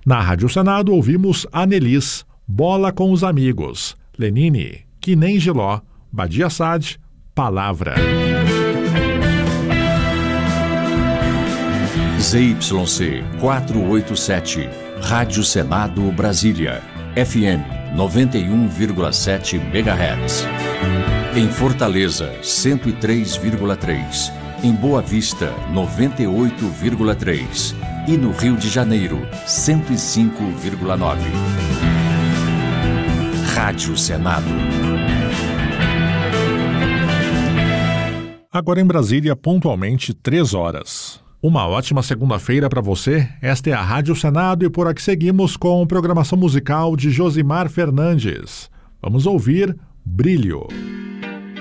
Na Rádio Senado ouvimos Anelis, Bola com os Amigos, Lenine, Que Nem Giló, Badia Saad, Palavra. ZYC 487, Rádio Senado Brasília, FM 91,7 MHz. Em Fortaleza, 103,3. Em Boa Vista, 98,3. E no Rio de Janeiro, 105,9. Rádio Senado. Agora em Brasília, pontualmente 3 horas. Uma ótima segunda-feira para você. Esta é a Rádio Senado e por aqui seguimos com programação musical de Josimar Fernandes. Vamos ouvir Brilho.